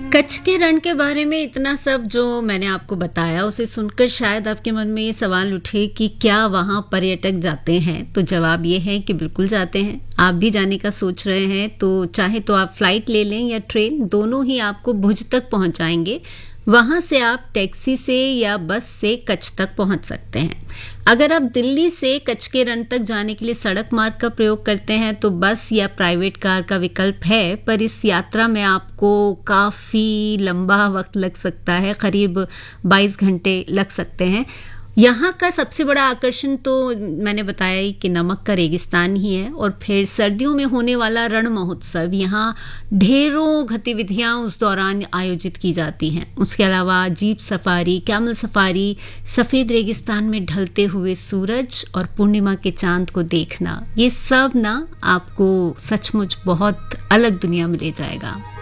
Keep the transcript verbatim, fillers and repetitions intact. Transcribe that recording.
कच्छ के रण के बारे में इतना सब जो मैंने आपको बताया, उसे सुनकर शायद आपके मन में ये सवाल उठे कि क्या वहाँ पर्यटक जाते हैं। तो जवाब ये है कि बिल्कुल जाते हैं। आप भी जाने का सोच रहे हैं तो चाहे तो आप फ्लाइट ले लें या ट्रेन, दोनों ही आपको भुज तक पहुँचाएंगे। वहाँ से आप टैक्सी से या बस से कच्छ तक पहुँच सकते हैं। अगर आप दिल्ली से कच्छ के रण तक जाने के लिए सड़क मार्ग का प्रयोग करते हैं तो बस या प्राइवेट कार का विकल्प है, पर इस यात्रा में आपको काफ़ी लंबा वक्त लग सकता है, करीब बाईस घंटे लग सकते हैं। यहाँ का सबसे बड़ा आकर्षण तो मैंने बताया ही कि नमक का रेगिस्तान ही है, और फिर सर्दियों में होने वाला रण महोत्सव, यहाँ ढेरों गतिविधियाँ उस दौरान आयोजित की जाती हैं। उसके अलावा जीप सफारी, कैमल सफारी, सफ़ेद रेगिस्तान में ढलते हुए सूरज और पूर्णिमा के चांद को देखना, ये सब ना आपको सचमुच बहुत अलग दुनिया में ले जाएगा।